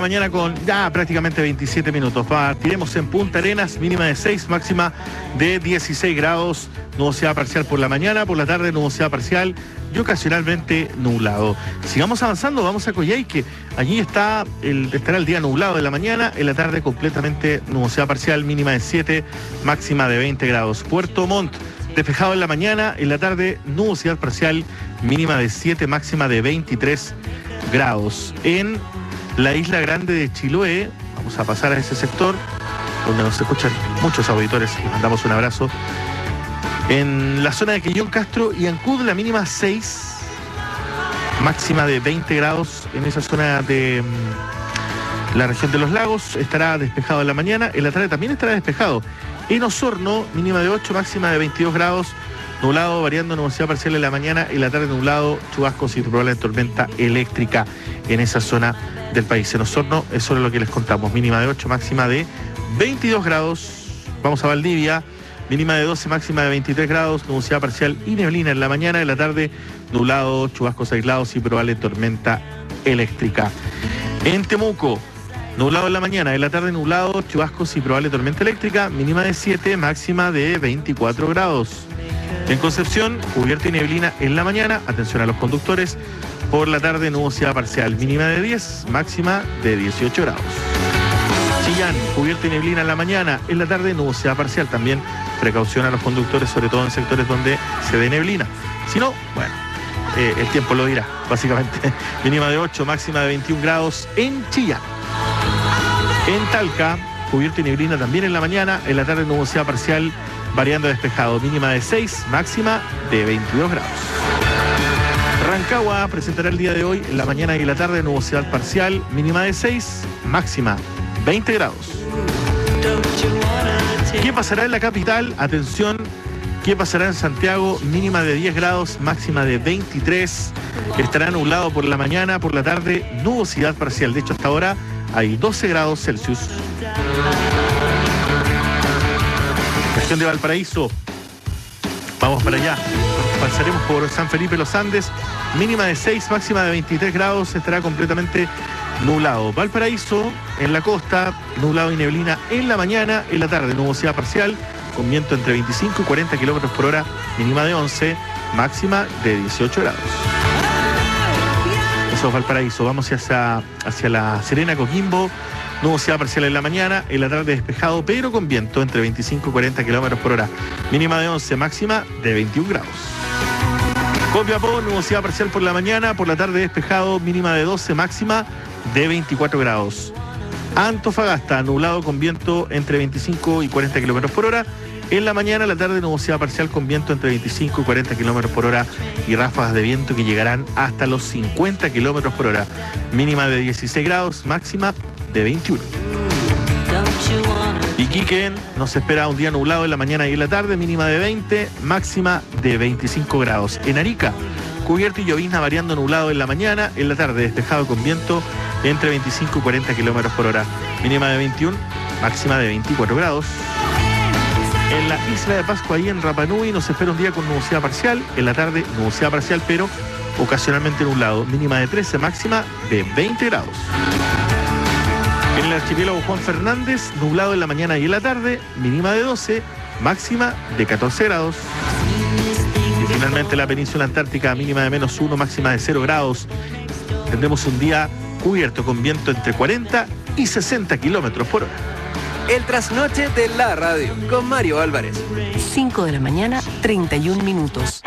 mañana con ya prácticamente 27 minutos. Partiremos en Punta Arenas, mínima de 6, máxima de 16 grados. Nubosidad parcial por la mañana, por la tarde nubosidad parcial y ocasionalmente nublado. Sigamos avanzando, vamos a Coyhaique. Allí estará el día nublado en la mañana, en la tarde completamente nubosidad parcial, mínima de 7, máxima de 20 grados. Puerto Montt, despejado en la mañana, en la tarde nubosidad parcial, mínima de 7, máxima de 23 grados. En la Isla Grande de Chiloé, vamos a pasar a ese sector donde nos escuchan muchos auditores, les mandamos un abrazo. En la zona de Quillón, Castro y Ancud, la mínima 6, máxima de 20 grados. En esa zona de la región de los lagos estará despejado en la mañana, en la tarde también estará despejado. En Osorno, mínima de 8, máxima de 22 grados, nublado, variando nubosidad parcial en la mañana, en la tarde nublado, chubascos y probable tormenta eléctrica en esa zona del país. En Osorno, eso es lo que les contamos, mínima de 8, máxima de 22 grados. Vamos a Valdivia, mínima de 12, máxima de 23 grados, nubosidad parcial y neblina en la mañana, en la tarde nublado, chubascos aislados y probable tormenta eléctrica. En Temuco, nublado en la mañana, en la tarde nublado, chubascos y probable tormenta eléctrica, mínima de 7, máxima de 24 grados. En Concepción, cubierta y neblina en la mañana, atención a los conductores, por la tarde nubosidad parcial, mínima de 10, máxima de 18 grados. Chillán, cubierta y neblina en la mañana, en la tarde nubosidad parcial, también precaución a los conductores, sobre todo en sectores donde se dé neblina. Si no, bueno, el tiempo lo dirá, básicamente. Mínima de 8, máxima de 21 grados en Chillán. En Talca, cubierta y neblina también en la mañana, en la tarde nubosidad parcial, variando despejado, mínima de 6, máxima de 22 grados. Rancagua presentará el día de hoy, en la mañana y en la tarde, nubosidad parcial, mínima de 6, máxima 20 grados. ¿Qué pasará en la capital? Atención, ¿qué pasará en Santiago? Mínima de 10 grados, máxima de 23. Estará nublado por la mañana, por la tarde, nubosidad parcial. De hecho, hasta ahora hay 12 grados Celsius. Región de Valparaíso, vamos para allá. Pasaremos por San Felipe Los Andes, mínima de 6, máxima de 23 grados, estará completamente nublado. Valparaíso, en la costa, nublado y neblina en la mañana, en la tarde nubosidad parcial, con viento entre 25 y 40 kilómetros por hora, mínima de 11, máxima de 18 grados. Eso es Valparaíso. Vamos hacia la Serena, Coquimbo, nubosidad parcial en la mañana, en la tarde despejado, pero con viento entre 25 y 40 kilómetros por hora, mínima de 11, máxima de 21 grados. Copiapó, nubosidad parcial por la mañana, por la tarde despejado, mínima de 12, máxima de 24 grados. Antofagasta, nublado con viento entre 25 y 40 kilómetros por hora. En la mañana, la tarde, nubosidad parcial con viento entre 25 y 40 kilómetros por hora y ráfagas de viento que llegarán hasta los 50 kilómetros por hora. Mínima de 16 grados, máxima de 21. Iquique, nos espera un día nublado en la mañana y en la tarde, mínima de 20, máxima de 25 grados. En Arica, cubierto y llovizna variando nublado en la mañana, en la tarde despejado con viento entre 25 y 40 kilómetros por hora. Mínima de 21, máxima de 24 grados. En la isla de Pascua, ahí en Rapa Nui, nos espera un día con nubosidad parcial, en la tarde nubosidad parcial, pero ocasionalmente nublado. Mínima de 13, máxima de 20 grados. En el archipiélago Juan Fernández, nublado en la mañana y en la tarde, mínima de 12, máxima de 14 grados. Y finalmente la península antártica, mínima de -1, máxima de 0 grados. Tendremos un día cubierto con viento entre 40 y 60 kilómetros por hora. El trasnoche de la radio con Mario Álvarez. 5 de la mañana, 31 minutos.